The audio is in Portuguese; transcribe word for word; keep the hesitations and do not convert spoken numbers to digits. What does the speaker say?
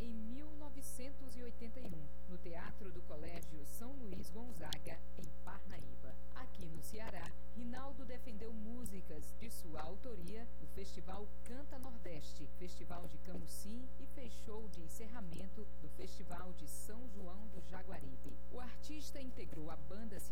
em mil novecentos e oitenta e um, no Teatro do Colégio São Luís Gonzaga, em Parnaíba. Aqui no Ceará, Rinaldo defendeu músicas de sua autoria no Festival Canta Nordeste, Festival de Camusim e fez show de encerramento do Festival de São João do Jaguaribe. O artista integrou a banda